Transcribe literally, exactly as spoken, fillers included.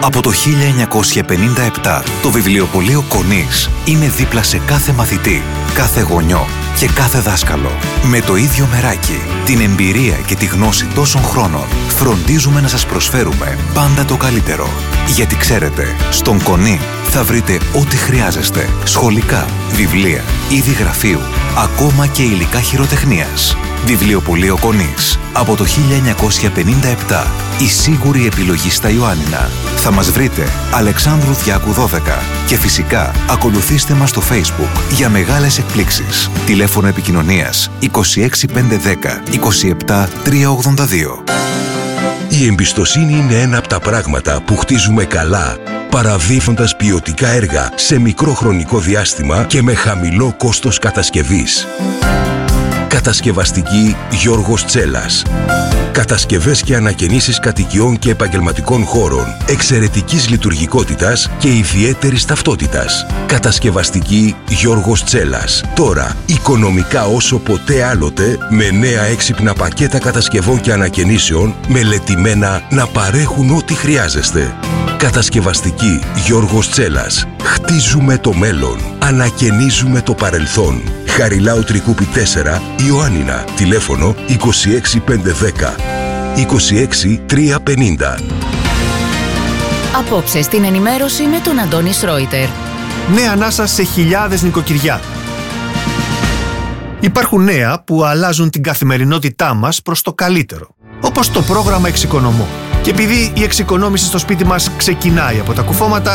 Από το χίλια εννιακόσια πενήντα επτά, το βιβλιοπωλείο Κονής είναι δίπλα σε κάθε μαθητή, κάθε γονιό και κάθε δάσκαλο. Με το ίδιο μεράκι, την εμπειρία και τη γνώση τόσων χρόνων, φροντίζουμε να σας προσφέρουμε πάντα το καλύτερο. Γιατί ξέρετε, στον Κονή θα βρείτε ό,τι χρειάζεστε. Σχολικά, βιβλία, είδη γραφείου, ακόμα και υλικά χειροτεχνίας. Βιβλιοπωλείο Κονής. Από το χίλια εννιακόσια πενήντα επτά. Η σίγουρη επιλογή στα Ιωάννινα. Θα μας βρείτε Αλεξάνδρου Διάκου δώδεκα. Και φυσικά ακολουθήστε μας στο Facebook για μεγάλες εκπλήξεις. Τηλέφωνο επικοινωνίας είκοσι έξι πεντακόσια δέκα είκοσι επτά τριακόσια ογδόντα δύο. Η εμπιστοσύνη είναι ένα από τα πράγματα που χτίζουμε καλά, παραδίδοντας ποιοτικά έργα σε μικρό χρονικό διάστημα και με χαμηλό κόστος κατασκευής. Κατασκευαστική Γιώργος Τσέλας. Κατασκευές και ανακαινήσεις κατοικιών και επαγγελματικών χώρων, εξαιρετικής λειτουργικότητας και ιδιαίτερης ταυτότητας. Κατασκευαστική Γιώργος Τσέλας. Τώρα, οικονομικά όσο ποτέ άλλοτε, με νέα έξυπνα πακέτα κατασκευών και ανακαινήσεων, μελετημένα να παρέχουν ό,τι χρειάζεστε. Κατασκευαστική Γιώργος Τσέλας. Χτίζουμε το μέλλον. Ανακαινίζουμε το παρελθόν. Χαριλάου Τρικούπη τέσσερα, Ιωάννινα. Τηλέφωνο είκοσι έξι πεντακόσια δέκα είκοσι έξι τριακόσια πενήντα. Απόψε στην ενημέρωση με τον Αντώνη Σρόιτερ. Νέα ανάσα σε χιλιάδες νοικοκυριά. Υπάρχουν νέα που αλλάζουν την καθημερινότητά μας προς το καλύτερο. Όπως το πρόγραμμα Εξοικονομώ. Και επειδή η εξοικονόμηση στο σπίτι μας ξεκινάει από τα κουφώματα,